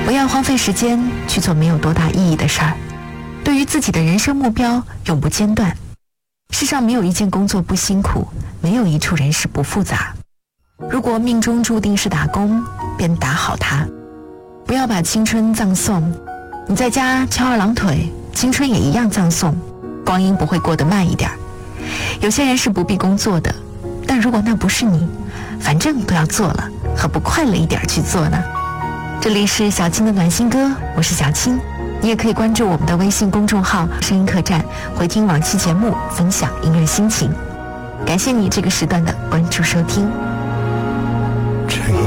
不要荒废时间去做没有多大意义的事儿。对于自己的人生目标，永不间断。世上没有一件工作不辛苦，没有一处人事不复杂。如果命中注定是打工，便打好它。不要把青春葬送，你在家翘二郎腿，青春也一样葬送，光阴不会过得慢一点。有些人是不必工作的，但如果那不是你，反正都要做了，何不快乐一点去做呢？这里是小青的暖心歌，我是小青。你也可以关注我们的微信公众号声音客栈，回听往期节目，分享音乐心情。感谢你这个时段的关注收听。 这